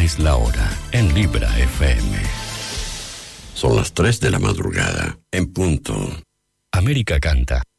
es la hora en Libra FM. Son las 3 de la madrugada, en punto. América canta.